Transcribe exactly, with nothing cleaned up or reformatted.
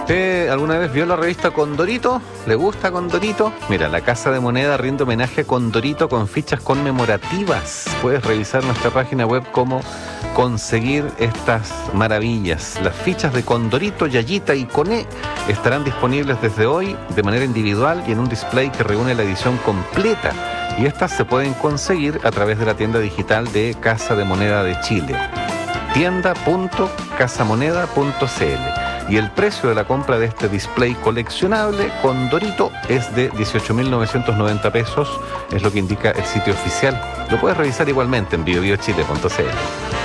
¿Usted alguna vez vio la revista Condorito? ¿Le gusta Condorito? Mira, la Casa de Moneda rinde homenaje a Condorito con fichas conmemorativas. Puedes revisar nuestra página web cómo conseguir estas maravillas. Las fichas de Condorito, Yayita y Coné estarán disponibles desde hoy de manera individual y en un display que reúne la edición completa. Y estas se pueden conseguir a través de la tienda digital de Casa de Moneda de Chile. tienda punto casamoneda punto c l. Y el precio de la compra de este display coleccionable Condorito es de dieciocho mil novecientos noventa pesos, es lo que indica el sitio oficial. Lo puedes revisar igualmente en bio bio chile punto c l.